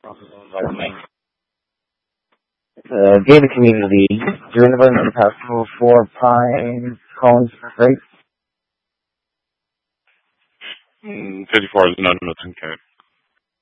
Gated community. During the burn of Pastoral 4 Pine Cones, right? 54 is not in the 10K.